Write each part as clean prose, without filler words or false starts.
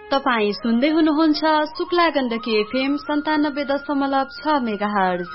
तपाई सुन्दै हुनुहुन्छ शुक्ला गण्डकी FM 97.6 मेगाहर्ज।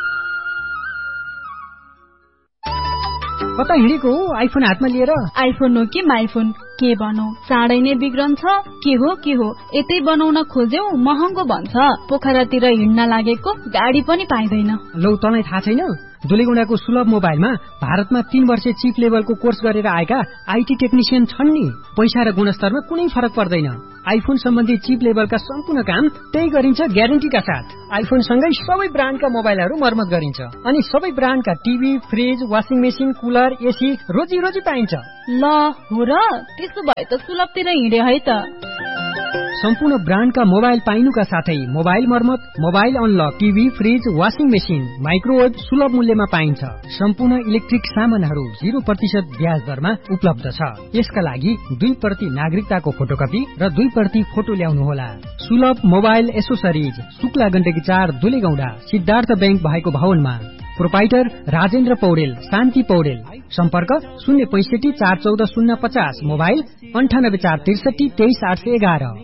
कता हिँडेको हो आइफोन हातमा लिएर? आइफोन हो कि माइफोन के बनौ, चाँडै नै बिग्रन्छ। के हो यतै बनाउन खोज्यौ महँगो भन्छ। पोखरातिर हिँड्न लागेको गाडी पनि पाइँदैन। लौ तँलाई थाहा छैन? दुलेगुडाको सुलभ मोबाइलमा भारतमा 3 वर्षे चिप लेभलको कोर्स गरेर आएका आईटी टेक्निशियन छन् नि। पैसा र गुणस्तरमा कुनै फरक पर्दैन। आइफोन सम्बन्धी चिप लेभलका सम्पूर्ण काम त्यही गरिन्छ ग्यारेन्टीका साथ। आइफोन सँगै सबै ब्रान्डका मोबाइलहरू मर्मत गरिन्छ अनि सबै ब्रान्डका TV, fridge, washing machine, cooler, AC रोजी पाइन्छ। ल हो र, त्यसो भए त सुलभतिर हिँडे है त। सम्पूर्ण ब्रान्डका मोबाइल पाइनुका साथै मोबाइल मर्मत, mobile unlock, TV, fridge, washing machine, microwave सुलभ मूल्यमा पाइन्छ। सम्पूर्ण इलेक्ट्रिक सामानहरू 0% ब्याज दरमा उपलब्ध छ। यसका लागि 2% नागरिकताको फोटोकपी र 2% फोटो ल्याउनुहोला। सुलभ mobile accessories, Shukla Gandaki 4 दुलेगौडा, Siddhartha bank भएको भवनमा। प्रोपाइटर राजेन्द्र पौडेल, शान्ति पौडेल। सम्पर्क 065 414 050, मोबाइल 98 463 23 811।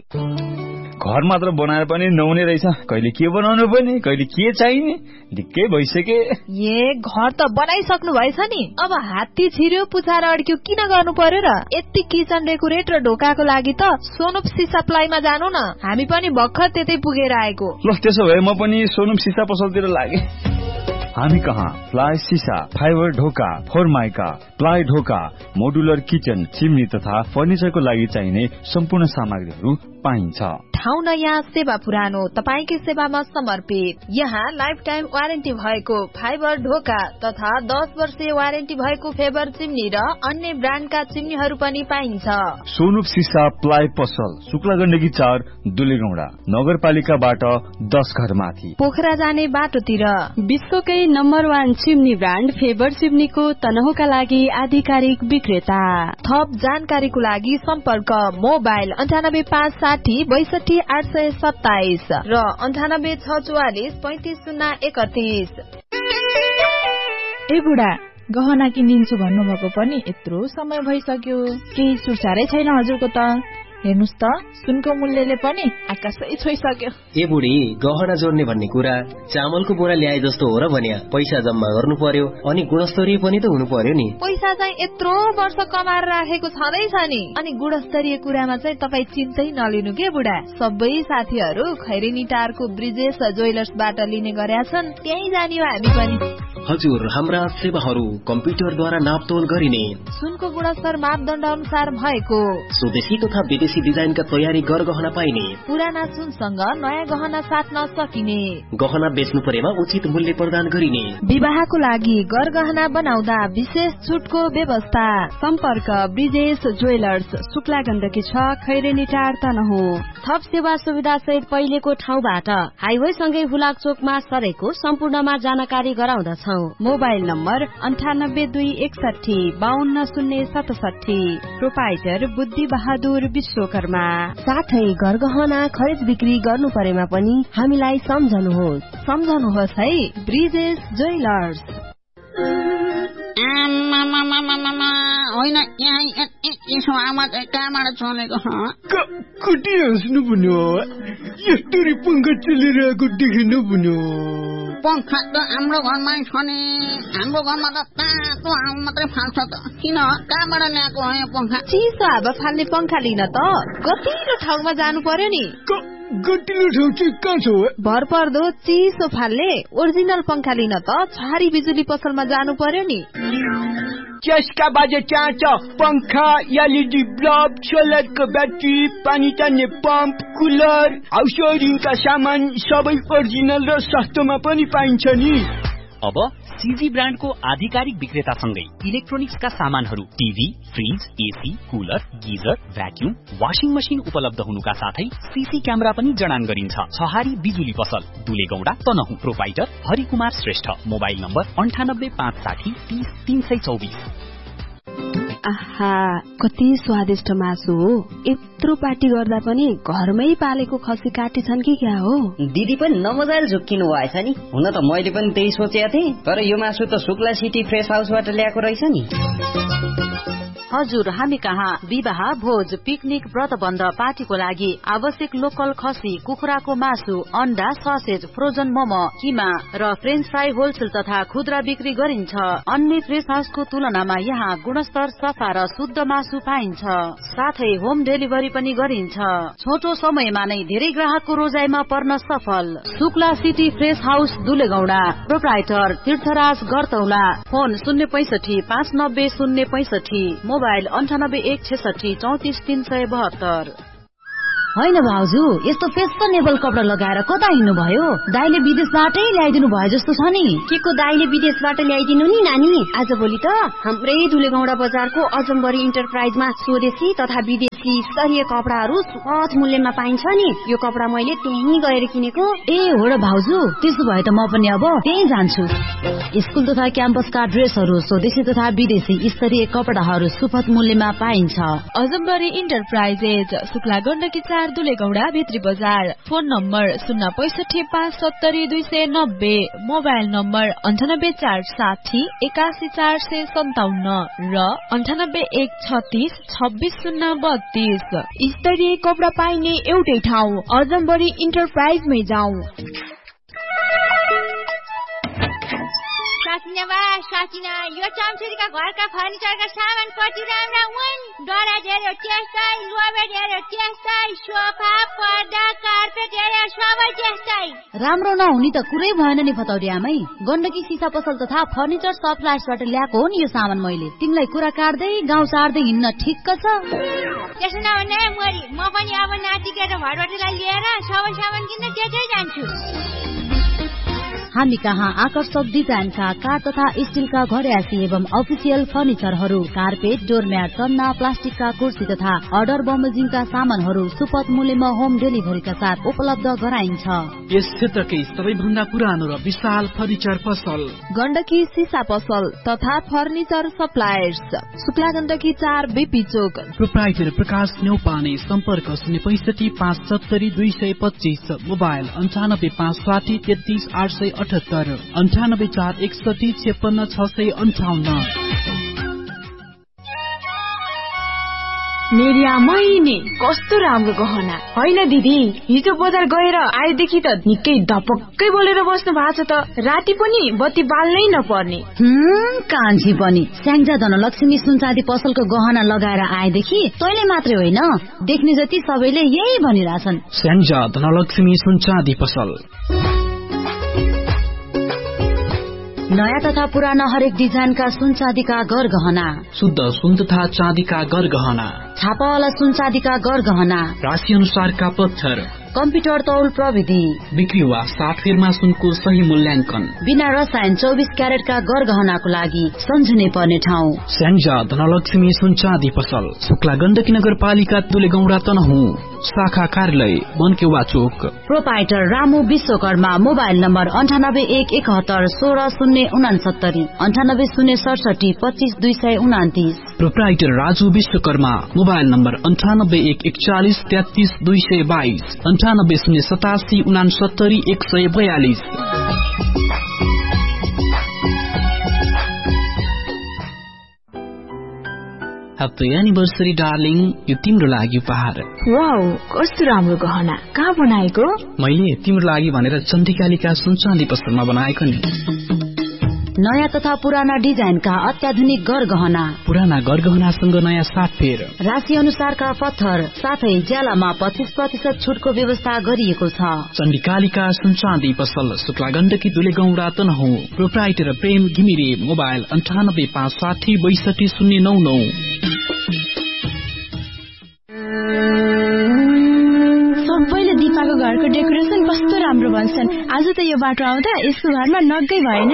घर मात्र बनाएर पनि नहुने रहेछ। कहिले के बनाउनु पर्ने, कहिले के चाहिने, ढिक्कै भइसके। घर त बनाइसक्नु भएछ नि, अब हात्ती छिर्यो पुछार अड्क्यो किन गर्नु पर्यो र? यति किचन डेकोरेट र ढोकाको लागि त सोनुप सिसा प्लाईमा जानु न, हामी पनि भर्खर त्यतै पुगेर आएको। ल त्यसो भए म पनि सोनुप सिसा पसलतिर लागे। हामी कहाँ प्लाई सिसा, फाइबर ढोका, फोरमाइका, प्लाई ढोका, मोडुलर किचन, चिम्नी तथा फर्निचरको लागि चाहिने सम्पूर्ण सामग्रीहरू पाइन्छ। ठाउँ नयाँ, सेवा पुरानो, तपाईकै सेवामा समर्पित। यहाँ लाइफ टाइम वारेन्टी भएको फाइबर ढोका तथा 10 वर्षीय वारेन्टी भएको फेबर चिम्नी र अन्य ब्रान्डका चिम्नीहरू पनि पाइन्छ। सोनुप सिसा प्लाई पसल, शुक्ला गण्डकी 4 दुलेगौडा, नगरपालिकाबाट 10 घर माथि, पोखरा जाने बाटोतिर। विश्वकै नम्बर 1 चिम्नी ब्रान्ड फेबर चिम्नीको तनहुका लागि आधिकारिक विक्रेता। थप जानकारीको लागि सम्पर्क मोबाइल 9856 62 827 र 98 644 35 031। ए बुढा, गहना किनिदिन्छु भन्नुभएको पनि यत्रो समय भइसक्यो, केही सुरसारै छैन हजुरको त। हेर्नुस् त, सुनको मूल्यले पनि आकाशै छोइसक्यो। ए बुढी, गहना जोड्ने भन्ने कुरा चामलको बोरा ल्याए जस्तो हो र भन्या। पैसा जम्मा गर्नु पर्यो अनि गुणस्तरीय पनि त हुनु पर्यो नि। पैसा चाहिँ यत्रो वर्ष कमाएर राखेको छँदैछ नि, अनि गुणस्तरीय कुरामा चाहिँ तपाईँ चिन्तै नलिनु के बुढा। सबै साथीहरू खैरेनी टारको ब्रिजेश ज्वेलर्सबाट लिने गरेका छन्, त्यही जाने हो हामी पनि। हजुर, हाम्रा सेवाहरू कम्प्युटरद्वारा नापतोल गरिने, सुनको गुणस्तर मापदण्ड अनुसार भएको, स्वदेशी तथा विदेशी डिजाइनका तयारी गहना पाइने, पुराना सुनसँग नयाँ गहना साट्न सकिने, गहना बेच्नु परेमा उचित मूल्य प्रदान गरिने, विवाहको लागि गहना बनाउँदा विशेष छुटको व्यवस्था। सम्पर्क ब्रिजेश ज्वेलर्स, शुक्ला गण्डकी 6 खैरेनी टार तनहु। थप सेवा सुविधा सहित पहिलेको ठाउँबाट हाइवे सँगै हुलाक चोकमा सरेको सम्पूर्णमा जानकारी गराउँदछौ। Mobile number 98261 520067। प्रोपाइटर बुद्धि बहादुर विश्वकर्मा। साथै गहना खरिद बिक्री गर्नु परेमा पनि हामीलाई सम्झनुहोस् है ब्रिजेश ज्वेलर्स। होइन, यसो आवाज कहाँबाट चलेको? कति हाँस्नु भन्यो, यस्तरी पंखा चलिरहेको देखिनु भन्यो। पंखा त हाम्रो घरमा छ नि, हाम्रो घरमा त तातो हावा मात्रै फाल्छ त। किन, कहाँबाट ल्याएको हो यो पंखा? चिसो हावा फाल्ने पंखा लिन त गतिलो ठाउँमा जानु पर्यो नि। गतिलो ठाउँ चाहिँ कहाँ छ? भर पर्दो चिसो फाल्ने ओरिजिनल पंखा लिन त छहारी बिजुली पसलमा जानु पर्यो नि। त्यसका बाजे चाहिन्छ पंखा, एलईडी बल्ब, सोलरको ब्याट्री, पानी तान्ने पम्प, कुलर, हाउस वायरिङका सामान सबै ओरिजिनल र सस्तोमा पनि पाइन्छ नि। अब सीजी ब्रान्डको आधिकारिक विक्रेतासँगै इलेक्ट्रोनिक्सका सामानहरू, TV, fridge, AC, cooler, geyser, vacuum, washing machine उपलब्ध हुनुका साथै सीसी क्यामेरा पनि जडान गरिन्छ। छहारी बिजुली पसल, दुलेगौडा Tanahun. Proprietor Harikumar Shrestha. Mobile number 98 560 30 324। आहा, कति स्वादिष्ट मासु हो। यत्रो पार्टी गर्दा पनि घरमै पालेको खसी काटी छन् कि क्या हो? दिदी पनि नमजाले झुक्किनु भएछ नि। हुन त मैले पनि त्यही सोचेको थिएँ, तर यो मासु त शुक्ला सिटी फ्रेस हाउसबाट ल्याएको रहेछ नि। हजुर, हामी कहाँ विवाह, भोज, पिकनिक, व्रतबन्ध, पार्टीको लागि आवश्यक लोकल खसी, कुखुराको मासु, अन्डा, ससेज, फ्रोजन मोमो, किमा र फ्रेन्च फ्राई होलसेल तथा खुद्रा बिक्री गरिन्छ। अन्य फ्रेस हाउसको तुलनामा यहाँ गुणस्तर, सफा र शुद्ध मासु पाइन्छ। साथै होम डेलिभरी पनि गरिन्छ। छोटो समयमा नै धेरै ग्राहकको रोजाइमा पर्न सफल। Shukla city fresh house दुलेगौडा। Proprietor तीर्थराज गरतौला। Phone 065 590 065, mobile 98 166 34 372। होइन भाउजू, यस्तो फेसनेबल कपडा लगाएर कता हिँड्नु भयो? दाइले विदेशबाटै ल्याइदिनु भयो जस्तो छ नि। के को दाइले विदेशबाट ल्याइदिनु नि नानी? आज भोलि त हाम्रै दुलेगौडा बजारको अजम्बरी इन्टरप्राइजमा स्वदेशी तथा विदेशी स्तरीय कपडाहरू सुपथ मूल्यमा पाइन्छ नि। यो कपडा मैले त्यहीँ गएर किनेको। ए हो र भाउजू, त्यसो भए त म पनि अब त्यहीँ जान्छु। स्कुल तथा क्याम्पसका ड्रेसहरू, स्वदेशी तथा विदेशी स्तरीय कपडाहरू सुपथ मूल्यमा पाइन्छ। अजम्बरी इन्टरप्राइजेज, शुक्ला गण्डकी 4 दुलेगौडा भित्री बजार। फोन नम्बर 065 570 290, मोबाइल नम्बर 98 460 81 457 र 98 136 26 032। स्तरीय कपडा पाइने एउटै ठाउँ अजम्बरी इन्टरप्राइजमै जाऊ। साकिना यो चम्चुरीका घरका फर्निचरका सामान कति राम्रा हुन्। डरा हेर्यो त्यस्तै, लोबेट हेर्यो त्यस्तै, सोफा, पर्दा, कार्पेट हेर्यो सबै त्यस्तै। राम्रो नहुने त कुरै भएन नि फतौरी आमै। गण्डकी सिसा पसल तथा फर्निचर सप्लायर्सबाट ल्याएको हो नि यो सामान मैले। तिमीलाई कुरा काट्दै गाउँ चाड्दै हिँड्न ठिक्क छ। त्यसो नहुने मरी, म पनि अब नातिका र भरबटलाई लिएर सबै सामान किन्न त्यतै जान्छु। हामी कहाँ आकर्षक डिजाइनका काठ तथा स्टिलका घरयासी एवं अफिसियल फर्निचरहरू, कार्पेट, डोरम्याट, तन्ना, प्लास्टिकका कुर्सी तथा अर्डर बमोजिङका सामानहरू सुपथ मूल्यमा होम डेलिभरीका साथ उपलब्ध गराइन्छ। यस क्षेत्रकै सबैभन्दा पुरानो र विशाल फर्निचर पसल गण्डकी सिसा पसल तथा furniture suppliers, Shukla Gandaki 4 BP चोक। प्रोप्राइटर प्रकाश न्यौपाने। सम्पर्क 065 570 225, मोबाइल 98 560 33 878, 98 4 61 56 658। मेरिया महिने कस्तो राम्रो गहना होइन दिदी। हिजो बजार गएर आएदेखि त निकै धपक्कै बोलेर बस्नु भएको छ त। राति पनि बत्ती बाल्नै नपर्ने। कान्छी पनि स्याङ्जा धनलक्ष्मी सुनचाँदी पसलको गहना लगाएर आएदेखि तैले मात्रै होइन, देख्ने जति सबैले यही भनिरहेछन्। स्याङ्जा धनलक्ष्मी सुनचाँदी पसल। नयाँ तथा पुराना हरेक डिजाइनका सुन चाँदीका गरगहना, शुद्ध सुन तथा चाँदीका गरगहना, छापावाला सुन चाँदीका गरगहना, राशि अनुसारका पत्थर, कम्प्युटर तौल प्रविधि, बिक्री वा साटफेरमा सुनको सही मूल्याङ्कन, बिना रसायन 24 क्यारेटका गरगहनाको लागि सम्झने पर्ने ठाउँ स्याङ्जा धनलक्ष्मी सुन चाँदी पसल, शुक्ला गण्डकी नगरपालिका दुलेगौडा तनहुँ, शाखा कार्यालय बनकेवा चोक। Proprietor Ramu Vishwakarma. Mobile number 98 171 16 069, 98 067 25 229। Proprietor Raju Vishwakarma. Mobile number 98 141 33 222, 98 087 69 142। Happy anniversary darling, यो तिम्रो लागि उपहार। वाउ, कस्तो राम्रो गहना। कहाँ बनाएको? मैले तिम्रो लागि भनेर चण्डिकालिका सुनचाँदी पसलमा बनाएको नि। नयाँ तथा पुराना डिजाइनका अत्याधुनिक गरगहना, पुराना गरगहनासँग नयाँ साटफेर, राशि अनुसारका पत्थर, साथै ज्यालामा 25% छुटको व्यवस्था गरिएको छ। चण्डिकालिका सुनचाँदी पसल, शुक्ला गण्डकी दुलेगौडा तनहुँ। प्रोप्राइटर प्रेम घिमिरे। मोबाइल 98 560 62 099। सबैले दिपाको घरको डेकोरेसन कस्तो राम्रो भन्छन्। आज त यो बाटो आउँदा यसको घरमा नगै भएन।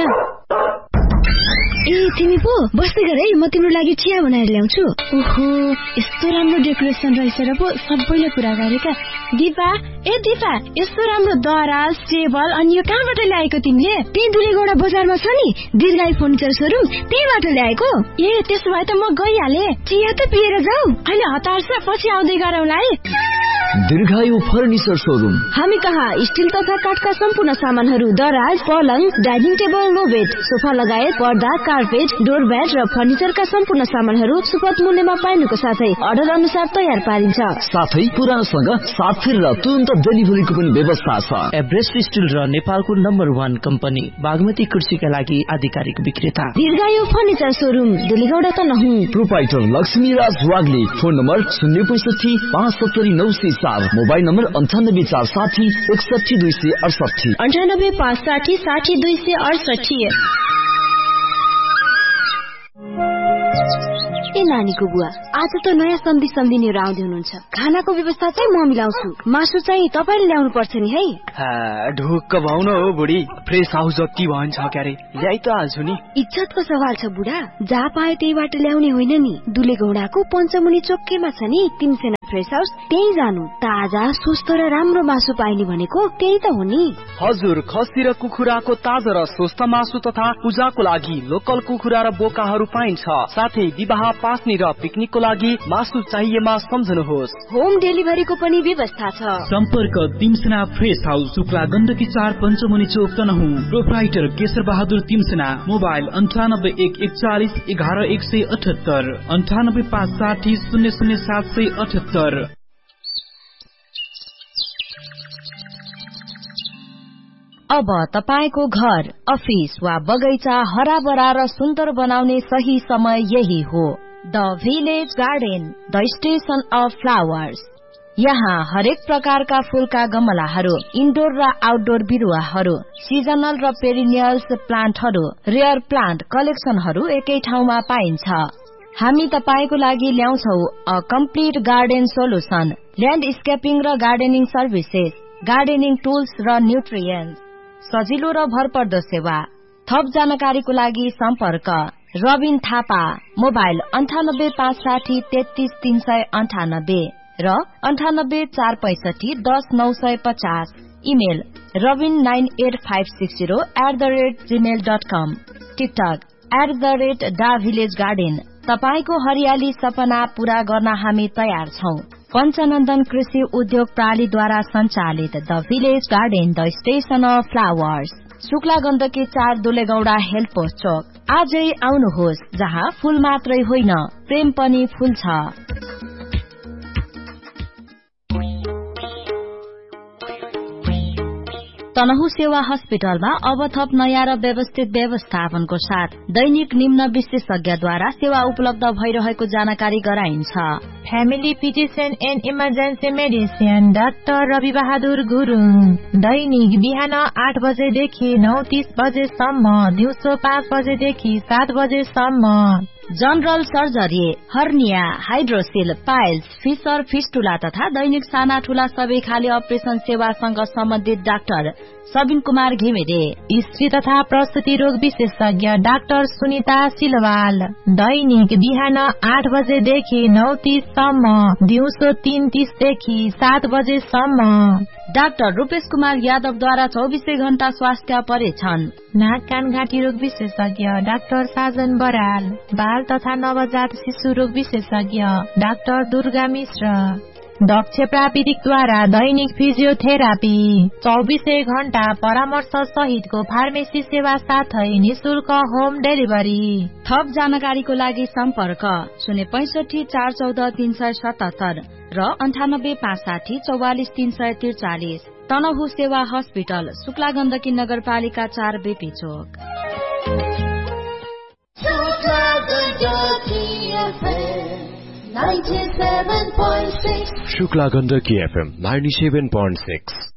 ए तिमी पो बस्दै गर है, म तिम्रो लागि चिया बनाएर ल्याउँछु। ओहो, यस्तो राम्रो डेकोरेसन रहेछ र पो सबैले कुरा गरेका। दिपा, ए दिपा, यस्तो राम्रो दराज, टेबल अनि यो कहाँबाट ल्याएको तिमीले? त्यही दुलेगौडा बजारमा छ नि दीर्घायु फर्निचर सोरुम, त्यहीबाट ल्याएको। ए त्यसो भए त म गइहाले। चिया त पिएर जाऊ। अहिले हतार छ, पछि आउँदै गरौँला है। दीर्घायु फर्निचर शोरूम। हामी कहाँ स्टिल तथा काठका सम्पूर्ण सामानहरू, दराज, पलङ, डाइनिङ टेबल, लोबेट, सोफा लगायत पर्दा, कार्पेट, डोरम्याट र फर्निचरका सम्पूर्ण सामानहरू सुपथ मूल्यमा पाइनुको साथै अर्डर अनुसार तयार पारिन्छ। साथै पुरानोसँग साथ फेर र तुरन्त डेलिभरीको पनि व्यवस्था छ। एभरेस्ट स्टिल र नेपालको नम्बर 1 कम्पनी बागमती कुर्सीका लागि आधिकारिक विक्रेता दीर्घायु furniture showroom, डेलीगौडा Tanahun. Proprietor Laxmiraj Wagle. Phone number 065 570 904, mobile number 98 460 61 268, 98 560 60 268। ए नानीको बुवा, आज त नयाँ सम्झिनेहरू आउँदै हुनुहुन्छ। खानाको व्यवस्था चाहिँ म मिलाउँछु, मासु चाहिँ तपाईले ल्याउनु पर्छ नि है। ढुक्क भाउन हो बुढी, फ्रेस हाउस जति भन्छ क्यारे ल्याइ त हाल्छु नि। इज्जतको सवाल छ बुढा, जहाँ पायो त्यहीबाट ल्याउने होइन नि। दुलेगौडाको पञ्चमुनि चोक्केमा छ नि तिमसेना फ्रेस हाउस, त्यही जानु। ताजा स्वस्थ र राम्रो मासु पाइने भनेको त्यही त हो नि। हजुर, खसी र कुखुराको ताजा र स्वस्थ मासु तथा पूजाको लागि लोकल कुखुरा र बोकाहरू पाइन्छ। साथै विवाह, पास्नी र पिकनिकको लागि मासु चाहिएमा सम्झनुहोस्। होम डेलिभरीको पनि व्यवस्था छ। सम्पर्क तिमसेना फ्रेस हाउस, शुक्ला गण्डकी 4 पञ्चमुनि चोक तनहुँ। प्रोप्राइटर केशर बहादुर तिमसेना। मोबाइल 98 141 11 178, 98 560 00 778। अब तपाईको घर, अफिस वा बगैँचा हराभरा र सुन्दर बनाउने सही समय यही हो। The village garden, the station of flowers. यहाँ हरेक प्रकारका फूलका गमलाहरू, इन्डोर र आउटडोर बिरुवाहरू, सिजनल र पेरिनियल्स प्लान्टहरू, रेयर प्लान्ट कलेक्सनहरू एकै ठाउँमा पाइन्छ। हामी तपाईको लागि ल्याउँछौ अ कम्प्लिट गार्डन सोलुसन, ल्यान्डस्केपिङ र गार्डनिङ सर्भिसेस, गार्डनिङ टुल्स र न्युट्रिएन्ट्स, सजिलो र भरपर्दो सेवा। थप जानकारीको लागि सम्पर्क रबिन थापा, मोबाइल 98 560 33 398 र 98 465 10 950, इमेल robin98560@gmail.com, टिकटक @davillagegarden। तपाईको हरियाली सपना पूरा गर्न हामी तयार छौं। पञ्चनन्दन कृषि उद्योग प्रणालीद्वारा सञ्चालित the village garden, the station of flowers, Shukla Gandaki 4 दुलेगौडा health post चोक। आजै आउनुहोस्, जहाँ फूल मात्रै होइन प्रेम पनि फूल छ। तनहुँ सेवा हस्पिटलमा अब थप नयाँ र व्यवस्थित व्यवस्थापनको साथ दैनिक निम्न विशेषज्ञद्वारा सेवा उपलब्ध भइरहेको जानकारी गराइन्छ। Family physician and emergency medicine doctor Rabi Bahadur Gurung, दैनिक बिहान 8 बजेदेखि 9:30 बजेसम्म, दिउँसो 5 बजेदेखि 7 बजेसम्म। General surgery, hernia, hydroxyl, piles, fissure, fistula तथा दैनिक साना ठूला सबै खाले अपरेशन सेवासँग सम्बन्धित डाक्टर सबिन कुमार घिमिरे। स्त्री तथा प्रसुति रोग विशेषज्ञ डाक्टर सुनिता सिलवाल, दैनिक बिहान 8 बजेदेखि 9:30 सम्म, दिउँसो 3:30 देखि 7 बजेसम्म। डाक्टर रूपेश कुमार यादवद्वारा 24 घण्टा स्वास्थ्य परीक्षण। नाक कान घाँटी रोग विशेषज्ञ डाक्टर साजन बराल, बाल तथा नवजात शिशु रोग विशेषज्ञ डाक्टर दुर्गा मिश्र। दक्ष प्राविधिकद्वारा दैनिक फिजियोथेरापी, 24 घण्टा परामर्श सहितको फार्मेसी सेवा साथै निशुल्क होम डेलिभरी। थप जानकारीको लागि सम्पर्क 065 414 377 र 98 560 44 343। तनहुँ सेवा हस्पिटल, शुक्ला गण्डकी नगरपालिका 4 बेपी चोक। शुक्ला गण्डकी FM 97.6।